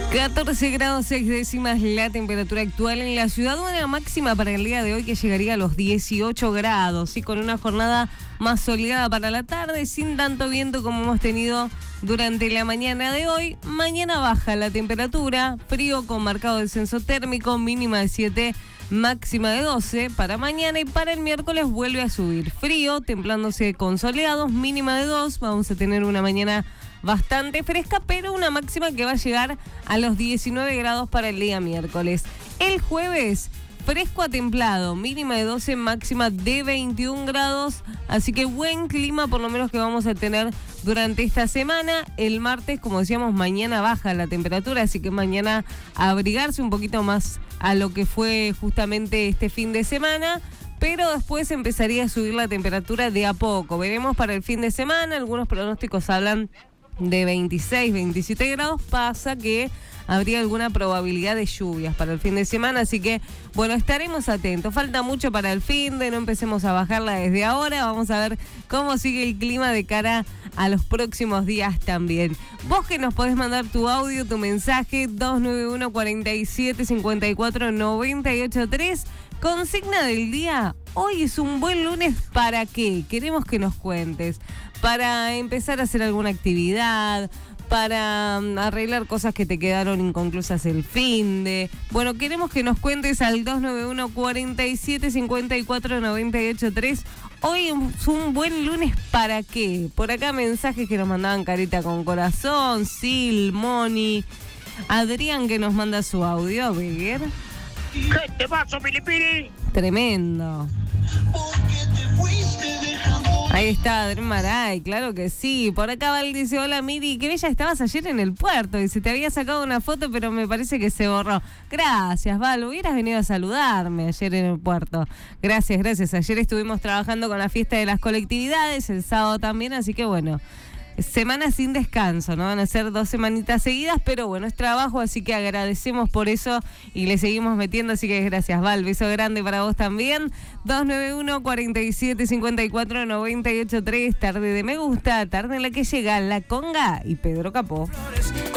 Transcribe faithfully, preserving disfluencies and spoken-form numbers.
catorce grados seis décimas la temperatura actual en la ciudad, una máxima para el día de hoy que llegaría a los dieciocho grados, y con una jornada más soleada para la tarde, sin tanto viento como hemos tenido durante la mañana de hoy. Mañana baja la temperatura, frío con marcado descenso térmico, mínima de siete, máxima de doce para mañana, y para el miércoles vuelve a subir. Frío, templándose con soleados, mínima de dos, vamos a tener una mañana bastante fresca, pero una máxima que va a llegar a los diecinueve grados para el día miércoles. El jueves, fresco a templado, mínima de doce, máxima de veintiún grados, así que buen clima por lo menos que vamos a tener durante esta semana. El martes, como decíamos, mañana baja la temperatura, así que mañana abrigarse un poquito más a lo que fue justamente este fin de semana, pero después empezaría a subir la temperatura de a poco. Veremos para el fin de semana, algunos pronósticos hablan de veintiséis, veintisiete grados, pasa que habría alguna probabilidad de lluvias para el fin de semana, así que, bueno, estaremos atentos. Falta mucho para el fin de, no empecemos a bajarla desde ahora, vamos a ver cómo sigue el clima de cara a los próximos días también. Vos que nos podés mandar tu audio, tu mensaje, dos nueve uno, cuatro siete, cinco cuatro, nueve ocho tres. Consigna del día, hoy es un buen lunes, ¿para qué? Queremos que nos cuentes. Para empezar a hacer alguna actividad, para um, arreglar cosas que te quedaron inconclusas el fin de. Bueno, queremos que nos cuentes al dos nueve uno, cuatro siete, cinco cuatro, nueve ocho tres. Hoy es un buen lunes, ¿para qué? Por acá mensajes que nos mandaban carita con corazón, Sil, Moni, Adrián que nos manda su audio, a ver. ¿Qué te pasó, Pilipili? Tremendo. Ahí está Adrián Maray, claro que sí. Por acá Val dice, hola Miri, qué bella estabas ayer en el puerto. Dice, te había sacado una foto, pero me parece que se borró. Gracias, Val, hubieras venido a saludarme ayer en el puerto. Gracias, gracias. Ayer estuvimos trabajando con la fiesta de las colectividades, el sábado también, así que bueno, semana sin descanso, ¿no? Van a ser dos semanitas seguidas, pero bueno, es trabajo, así que agradecemos por eso y le seguimos metiendo, así que gracias, Val. Beso grande para vos también. dos nueve uno, cuatro siete, cinco cuatro, nueve ocho tres. Tarde de me gusta, tarde en la que llega La Conga y Pedro Capó.